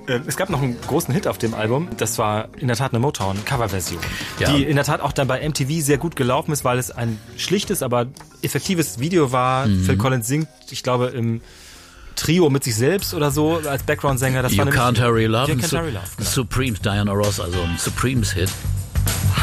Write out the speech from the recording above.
Es gab noch einen großen Hit auf dem Album. Das war in der Tat eine Motown-Coverversion, die in der Tat auch dann bei MTV sehr gut gelaufen ist, weil es ein schlichtes, aber effektives Video war. Phil Collins singt, ich glaube, im Trio mit sich selbst oder so als Background-Sänger. Das You war Can't Hurry Love. You Can't Hurry Love, genau. Supremes, Diana Ross, also ein Supremes-Hit.